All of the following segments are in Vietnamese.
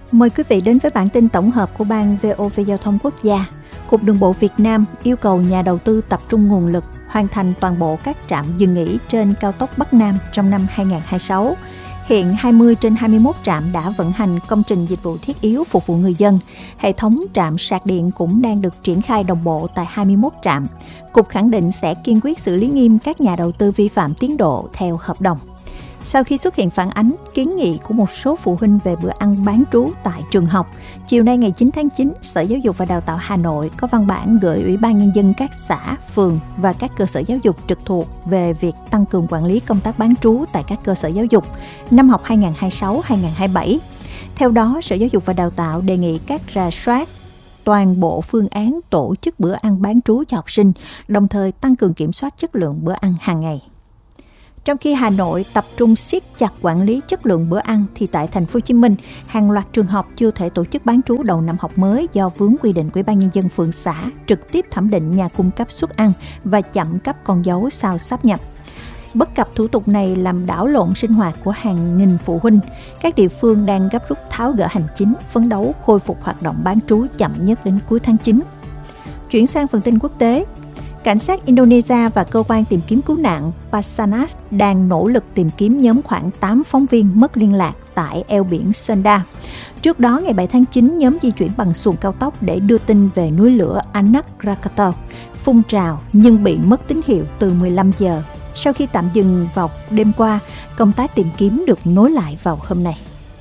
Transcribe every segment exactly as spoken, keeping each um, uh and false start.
Mời quý vị đến với bản tin tổng hợp của Ban vê o vê Giao thông Quốc gia. Cục Đường bộ Việt Nam yêu cầu nhà đầu tư tập trung nguồn lực hoàn thành toàn bộ các trạm dừng nghỉ trên cao tốc Bắc Nam trong năm hai không hai sáu. Hiện hai mươi trên hai mươi mốt trạm đã vận hành công trình dịch vụ thiết yếu phục vụ người dân. Hệ thống trạm sạc điện cũng đang được triển khai đồng bộ tại hai mươi mốt trạm. Cục khẳng định sẽ kiên quyết xử lý nghiêm các nhà đầu tư vi phạm tiến độ theo hợp đồng. Sau khi xuất hiện phản ánh, kiến nghị của một số phụ huynh về bữa ăn bán trú tại trường học, chiều nay ngày chín tháng chín, Sở Giáo dục và Đào tạo Hà Nội có văn bản gửi Ủy ban Nhân dân các xã, phường và các cơ sở giáo dục trực thuộc về việc tăng cường quản lý công tác bán trú tại các cơ sở giáo dục năm học hai nghìn không trăm hai mươi sáu hai nghìn không trăm hai mươi bảy. Theo đó, Sở Giáo dục và Đào tạo đề nghị các rà soát toàn bộ phương án tổ chức bữa ăn bán trú cho học sinh, đồng thời tăng cường kiểm soát chất lượng bữa ăn hàng ngày. Trong khi Hà Nội tập trung siết chặt quản lý chất lượng bữa ăn, thì tại Thành phố Hồ Chí Minh, hàng loạt trường học chưa thể tổ chức bán trú đầu năm học mới do vướng quy định của Ủy ban Nhân dân phường xã trực tiếp thẩm định nhà cung cấp suất ăn và chậm cấp con dấu sau sáp nhập. Bất cập thủ tục này làm đảo lộn sinh hoạt của hàng nghìn phụ huynh. Các địa phương đang gấp rút tháo gỡ hành chính, phấn đấu khôi phục hoạt động bán trú chậm nhất đến cuối tháng chín. Chuyển sang phần tin quốc tế. Cảnh sát Indonesia và cơ quan tìm kiếm cứu nạn Basarnas đang nỗ lực tìm kiếm nhóm khoảng tám phóng viên mất liên lạc tại eo biển Sunda. Trước đó, ngày bảy tháng chín, nhóm di chuyển bằng xuồng cao tốc để đưa tin về núi lửa Anak Krakatau phun trào nhưng bị mất tín hiệu từ mười lăm giờ. Sau khi tạm dừng vào đêm qua, công tác tìm kiếm được nối lại vào hôm nay.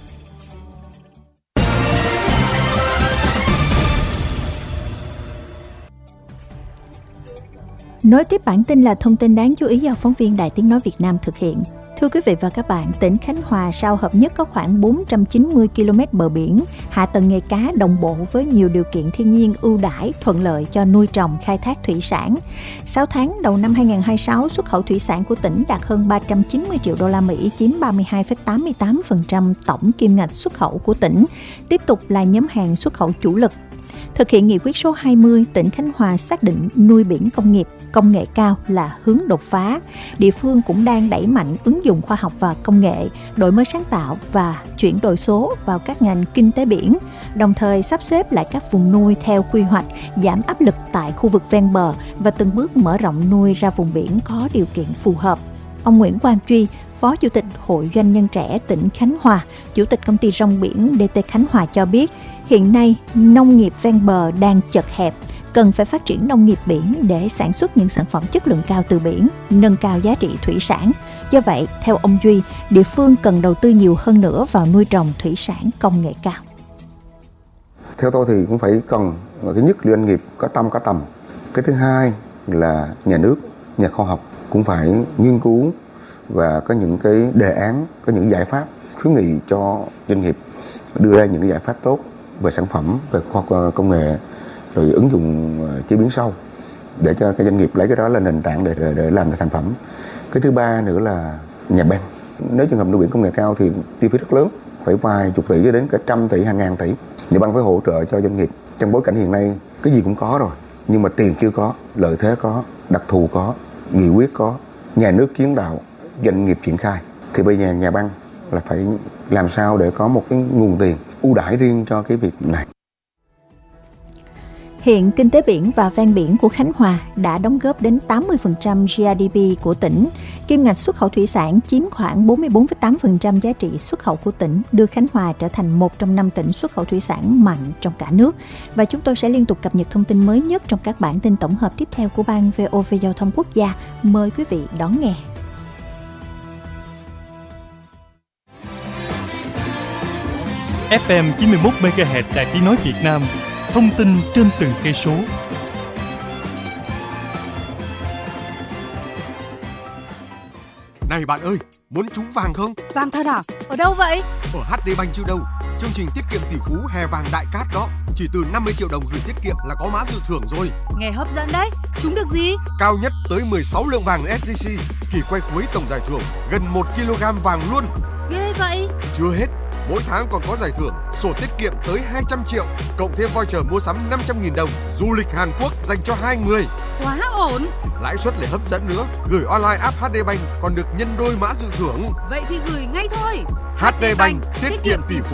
Nối tiếp bản tin là thông tin đáng chú ý do phóng viên Đài Tiếng Nói Việt Nam thực hiện. Thưa quý vị và các bạn, tỉnh Khánh Hòa sau hợp nhất có khoảng bốn trăm chín mươi ki lô mét bờ biển, hạ tầng nghề cá đồng bộ với nhiều điều kiện thiên nhiên ưu đãi thuận lợi cho nuôi trồng khai thác thủy sản. sáu tháng đầu năm hai nghìn không trăm hai mươi sáu, xuất khẩu thủy sản của tỉnh đạt hơn ba trăm chín mươi triệu đô la Mỹ, chiếm ba mươi hai phẩy tám mươi tám phần trăm tổng kim ngạch xuất khẩu của tỉnh, tiếp tục là nhóm hàng xuất khẩu chủ lực. Thực hiện nghị quyết số hai mươi, tỉnh Khánh Hòa xác định nuôi biển công nghiệp, công nghệ cao là hướng đột phá. Địa phương cũng đang đẩy mạnh ứng dụng khoa học và công nghệ, đổi mới sáng tạo và chuyển đổi số vào các ngành kinh tế biển, đồng thời sắp xếp lại các vùng nuôi theo quy hoạch, giảm áp lực tại khu vực ven bờ và từng bước mở rộng nuôi ra vùng biển có điều kiện phù hợp. Ông Nguyễn Quang Truy, Phó Chủ tịch Hội Doanh nhân trẻ tỉnh Khánh Hòa, Chủ tịch Công ty Rong biển đê tê Khánh Hòa cho biết, hiện nay nông nghiệp ven bờ đang chật hẹp, cần phải phát triển nông nghiệp biển để sản xuất những sản phẩm chất lượng cao từ biển, nâng cao giá trị thủy sản. Do vậy, theo ông Duy, địa phương cần đầu tư nhiều hơn nữa vào nuôi trồng thủy sản công nghệ cao. Theo tôi thì cũng phải cần, thứ nhất là doanh nghiệp có tâm có tầm. Cái thứ hai là nhà nước, nhà khoa học cũng phải nghiên cứu và có những cái đề án, có những giải pháp khuyến nghị cho doanh nghiệp đưa ra những cái giải pháp tốt về sản phẩm, về khoa học công nghệ, rồi ứng dụng chế biến sâu để cho cái doanh nghiệp lấy cái đó là nền tảng để, để, để làm cái sản phẩm. Cái thứ ba nữa là nhà băng. Nếu trường hợp nuôi biển công nghệ cao thì chi phí rất lớn, phải vài chục tỷ cho đến cả trăm tỷ, hàng ngàn tỷ. Nhà băng phải hỗ trợ cho doanh nghiệp. Trong bối cảnh hiện nay cái gì cũng có rồi, nhưng mà tiền chưa có, lợi thế có, đặc thù có, nghị quyết có, nhà nước kiến tạo, doanh nghiệp triển khai. Thì bây giờ nhà băng là phải làm sao để có một cái nguồn tiền ưu đãi riêng cho cái việc này. Hiện kinh tế biển và ven biển của Khánh Hòa đã đóng góp đến tám mươi phần trăm giê đê pê của tỉnh. Kim ngạch xuất khẩu thủy sản chiếm khoảng bốn mươi bốn phẩy tám phần trăm giá trị xuất khẩu của tỉnh, đưa Khánh Hòa trở thành một trong năm tỉnh xuất khẩu thủy sản mạnh trong cả nước. Và chúng tôi sẽ liên tục cập nhật thông tin mới nhất trong các bản tin tổng hợp tiếp theo của Ban vê o vê Giao thông Quốc gia. Mời quý vị đón nghe. ép em chín mươi mốt mê ga héc Đài Tiếng Nói Việt Nam, thông tin trên từng cây số. Này bạn ơi, muốn trúng vàng không? Vàng thật à? Ở đâu vậy? Ở hát đê Bank chứ đâu. Chương trình tiết kiệm tỷ phú hè vàng đại cát đó. Chỉ từ năm mươi triệu đồng gửi tiết kiệm là có mã dự thưởng rồi. Nghe hấp dẫn đấy. Trúng được gì? Cao nhất tới mười sáu lượng vàng ét gi xê. Kỳ quay cuối tổng giải thưởng gần một ki lô gam vàng luôn. Ghê vậy. Chưa hết. Mỗi tháng còn có giải thưởng sổ tiết kiệm tới hai trăm triệu, cộng thêm voucher mua sắm năm trăm nghìn đồng, du lịch Hàn Quốc dành cho hai người. Quá ổn. Lãi suất lại hấp dẫn nữa, gửi online app hát đê Bank còn được nhân đôi mã dự thưởng. Vậy thì gửi ngay thôi. hát đê Bank, tiết kiệm tỷ phú,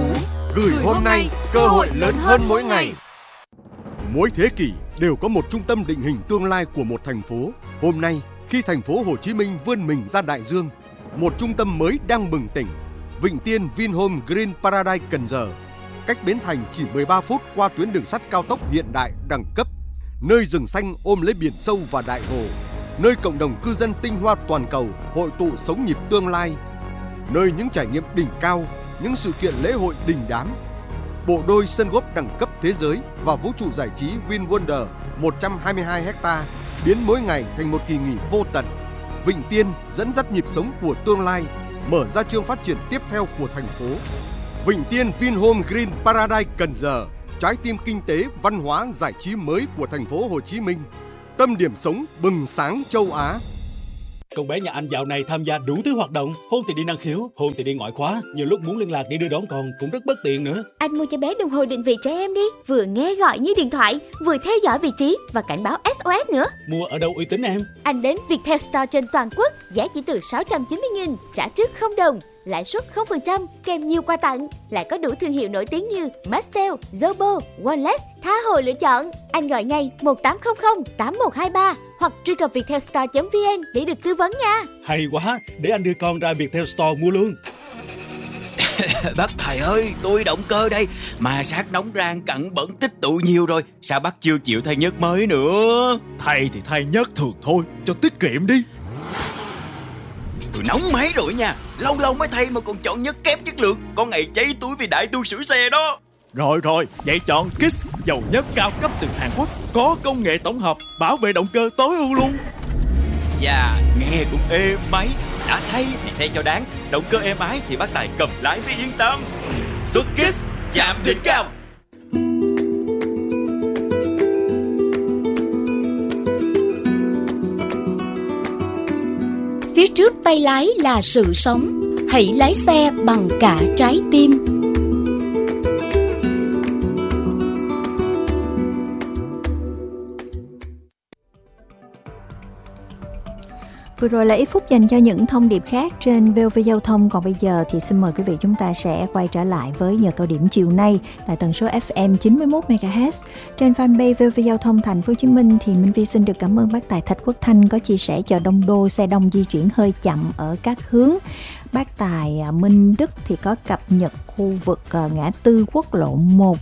Gửi hôm nay, cơ hội lớn hơn mỗi ngày. Mỗi thế kỷ đều có một trung tâm định hình tương lai của một thành phố. Hôm nay, khi thành phố Hồ Chí Minh vươn mình ra đại dương, một trung tâm mới đang bừng tỉnh. Vịnh Tiên Vinhome Green Paradise Cần Giờ, cách Bến Thành chỉ mười ba phút qua tuyến đường sắt cao tốc hiện đại đẳng cấp. Nơi rừng xanh ôm lấy biển sâu và đại hồ, nơi cộng đồng cư dân tinh hoa toàn cầu hội tụ sống nhịp tương lai, nơi những trải nghiệm đỉnh cao, những sự kiện lễ hội đình đám. Bộ đôi sân golf đẳng cấp thế giới và vũ trụ giải trí Win Wonder một trăm hai mươi hai héc-ta biến mỗi ngày thành một kỳ nghỉ vô tận. Vịnh Tiên dẫn dắt nhịp sống của tương lai, mở ra chương phát triển tiếp theo của thành phố. Vịnh Tiên Vinhome Green Paradise Cần Giờ, trái tim kinh tế, văn hóa, giải trí mới của thành phố Hồ Chí Minh, tâm điểm sống bừng sáng châu Á. Con bé nhà anh dạo này tham gia đủ thứ hoạt động, hôn thì đi năng khiếu, hôn thì đi ngoại khóa, nhiều lúc muốn liên lạc đi đưa đón con cũng rất bất tiện nữa. Anh mua cho bé đồng hồ định vị trẻ em đi, vừa nghe gọi như điện thoại, vừa theo dõi vị trí và cảnh báo ét o ét nữa. Mua ở đâu uy tín em? Anh đến Viettel Store trên toàn quốc, giá chỉ từ sáu trăm chín mươi nghìn, trả trước không đồng, lãi suất không phần trăm, kèm nhiều quà tặng, lại có đủ thương hiệu nổi tiếng như Maxtel, Zobo, Wireless, tha hồ lựa chọn. Anh gọi ngay một tám không không tám một hai ba hoặc truy cập viettelstore chấm vn để được tư vấn nha. Hay quá, để anh đưa con ra Viettel Store mua luôn. Bác thầy ơi, tôi động cơ đây, mà sát nóng rang cặn bẩn tích tụ nhiều rồi, sao bác chưa chịu thay nhớt mới nữa? Thay thì thay nhớt thường thôi, cho tiết kiệm đi. Tôi nóng máy rồi nha, lâu lâu mới thay mà còn chọn nhớt kém chất lượng, có ngày cháy túi vì đại tu sửa xe đó. Rồi rồi, vậy chọn Kiss, dầu nhớt cao cấp từ Hàn Quốc, có công nghệ tổng hợp, bảo vệ động cơ tối ưu luôn. Dạ, nghe cũng êm máy, đã thay thì thay cho đáng, động cơ êm ái thì bác Tài cầm lái mới yên tâm. Xuất Kiss, chạm đỉnh cao. Phía trước tay lái là sự sống, hãy lái xe bằng cả trái tim. Vừa rồi là ít phút dành cho những thông điệp khác trên vê o vê Giao thông. Còn bây giờ thì xin mời quý vị chúng ta sẽ quay trở lại với giờ cao điểm chiều nay tại tần số ép em chín mươi mốt mê ga héc. Trên fanpage vê o vê Giao thông Thành phố Hồ Chí Minh thì Minh Vi xin được cảm ơn bác Tài Thạch Quốc Thanh có chia sẻ chợ Đông Đô xe đông di chuyển hơi chậm ở các hướng. Bác Tài Minh Đức thì có cập nhật khu vực ngã tư quốc lộ một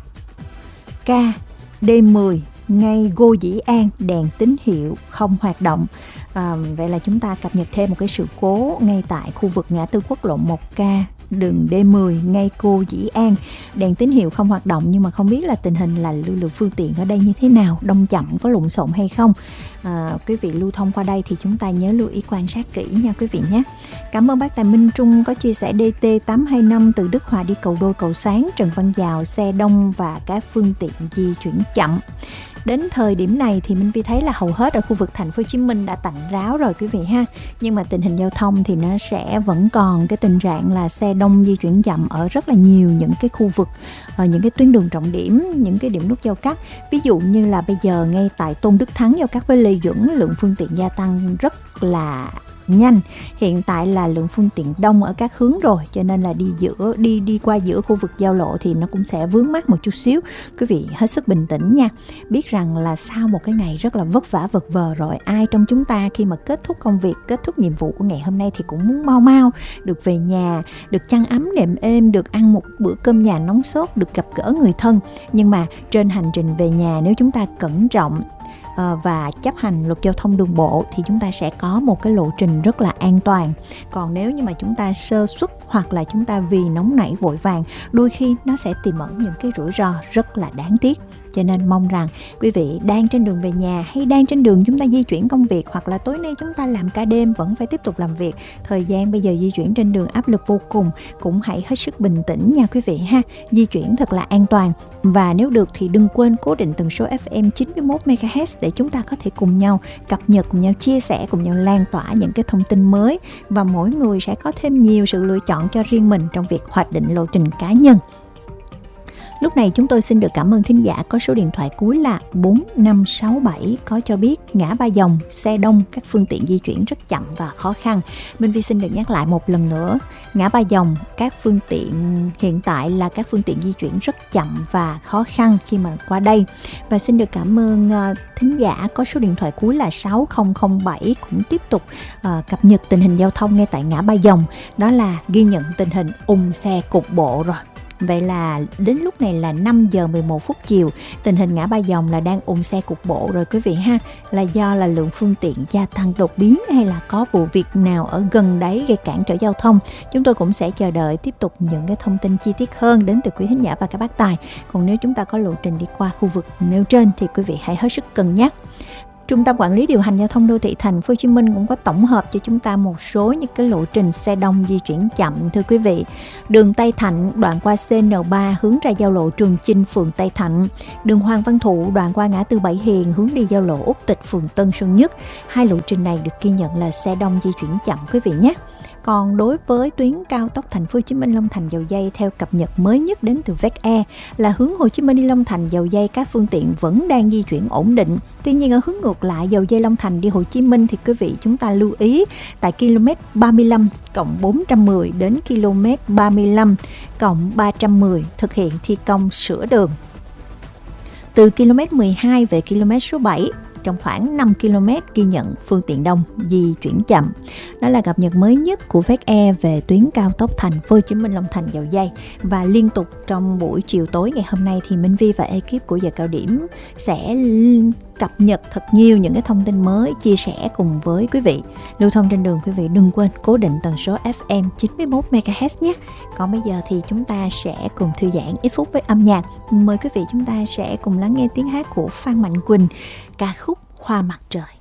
K D mười ngay Ngô Dĩ An đèn tín hiệu không hoạt động. À, vậy là chúng ta cập nhật thêm một cái sự cố ngay tại khu vực ngã tư quốc lộ một K đường D mười ngay Ngô Dĩ An, đèn tín hiệu không hoạt động, nhưng mà không biết là tình hình là lưu lượng phương tiện ở đây như thế nào, đông chậm có lộn xộn hay không. À, quý vị lưu thông qua đây thì chúng ta nhớ lưu ý quan sát kỹ nha quý vị nhé. Cảm ơn bác Tài Minh Trung có chia sẻ đê tê tám hai năm từ Đức Hòa đi Cầu Đôi Cầu Sáng, Trần Văn Dào xe đông và các phương tiện di chuyển chậm. Đến thời điểm này thì Minh Vi thấy là hầu hết ở khu vực thành phố Hồ Chí Minh đã tạnh ráo rồi quý vị ha. Nhưng mà tình hình giao thông thì nó sẽ vẫn còn cái tình trạng là xe đông di chuyển chậm ở rất là nhiều những cái khu vực, ở những cái tuyến đường trọng điểm, những cái điểm nút giao cắt. Ví dụ như là bây giờ ngay tại Tôn Đức Thắng giao cắt với Lê Duẩn, lượng phương tiện gia tăng rất là nhanh. Hiện tại là lượng phương tiện đông ở các hướng rồi, cho nên là đi giữa đi đi qua giữa khu vực giao lộ thì nó cũng sẽ vướng mắc một chút xíu. Quý vị hết sức bình tĩnh nha. Biết rằng là sau một cái ngày rất là vất vả vật vờ rồi, ai trong chúng ta khi mà kết thúc công việc, kết thúc nhiệm vụ của ngày hôm nay thì cũng muốn mau mau được về nhà, được chăn ấm nệm êm, được ăn một bữa cơm nhà nóng sốt, được gặp gỡ người thân. Nhưng mà trên hành trình về nhà, nếu chúng ta cẩn trọng và chấp hành luật giao thông đường bộ thì chúng ta sẽ có một cái lộ trình rất là an toàn. Còn nếu như mà chúng ta sơ suất hoặc là chúng ta vì nóng nảy vội vàng, đôi khi nó sẽ tiềm ẩn những cái rủi ro rất là đáng tiếc. Cho nên mong rằng quý vị đang trên đường về nhà hay đang trên đường chúng ta di chuyển công việc, hoặc là tối nay chúng ta làm ca đêm vẫn phải tiếp tục làm việc, thời gian bây giờ di chuyển trên đường áp lực vô cùng, cũng hãy hết sức bình tĩnh nha quý vị ha. Di chuyển thật là an toàn. Và nếu được thì đừng quên cố định tần số ép em chín mươi mốt mê ga héc để chúng ta có thể cùng nhau cập nhật, cùng nhau chia sẻ, cùng nhau lan tỏa những cái thông tin mới, và mỗi người sẽ có thêm nhiều sự lựa chọn cho riêng mình trong việc hoạch định lộ trình cá nhân. Lúc này chúng tôi xin được cảm ơn thính giả có số điện thoại cuối là bốn năm sáu bảy có cho biết ngã Ba Dòng xe đông, các phương tiện di chuyển rất chậm và khó khăn. Minh Vi xin được nhắc lại một lần nữa, ngã Ba Dòng các phương tiện hiện tại là các phương tiện di chuyển rất chậm và khó khăn khi mà qua đây. Và xin được cảm ơn uh, thính giả có số điện thoại cuối là sáu không không bảy cũng tiếp tục uh, cập nhật tình hình giao thông ngay tại ngã Ba Dòng, đó là ghi nhận tình hình ùn xe cục bộ rồi. Vậy là đến lúc này là năm giờ mười một phút chiều, tình hình ngã Ba Dòng là đang ùn xe cục bộ rồi quý vị ha. Là do là lượng phương tiện gia tăng đột biến hay là có vụ việc nào ở gần đấy gây cản trở giao thông? Chúng tôi cũng sẽ chờ đợi tiếp tục những cái thông tin chi tiết hơn đến từ quý thính giả và các bác tài. Còn nếu chúng ta có lộ trình đi qua khu vực nêu trên thì quý vị hãy hết sức cân nhắc. Trung tâm Quản lý Điều hành Giao thông Đô thị Thành phố Hồ Chí Minh cũng có tổng hợp cho chúng ta một số những cái lộ trình xe đông di chuyển chậm thưa quý vị. Đường Tây Thạnh đoạn qua xê en ba hướng ra giao lộ Trường Chinh, phường Tây Thạnh. Đường Hoàng Văn Thụ đoạn qua ngã tư Bảy Hiền hướng đi giao lộ Úc Tịch, phường Tân Sơn Nhất. Hai lộ trình này được ghi nhận là xe đông di chuyển chậm quý vị nhé. Còn đối với tuyến cao tốc Thành phố Hồ Chí Minh Long Thành Dầu Giây theo cập nhật mới nhất đến từ vê e e là hướng Hồ Chí Minh đi Long Thành Dầu Giây các phương tiện vẫn đang di chuyển ổn định. Tuy nhiên ở hướng ngược lại Dầu Giây Long Thành đi Hồ Chí Minh thì quý vị chúng ta lưu ý tại km ba mươi lăm cộng bốn trăm mười đến km ba mươi lăm cộng ba trăm mười thực hiện thi công sửa đường. Từ km mười hai về km số bảy trong khoảng năm ki lô mét ghi nhận phương tiện đông di chuyển chậm. Đó là cập nhật mới nhất của vê e e về tuyến cao tốc Thành phố Hồ Chí Minh Long Thành Dầu Giây. Và liên tục trong buổi chiều tối ngày hôm nay thì Minh Vi và ekip của Giờ Cao Điểm sẽ cập nhật thật nhiều những cái thông tin mới chia sẻ cùng với quý vị. Lưu thông trên đường quý vị đừng quên cố định tần số ép em chín mươi mốt mê ga héc nhé. Còn bây giờ thì chúng ta sẽ cùng thư giãn ít phút với âm nhạc. Mời quý vị chúng ta sẽ cùng lắng nghe tiếng hát của Phan Mạnh Quỳnh, ca khúc Hoa Mặt Trời.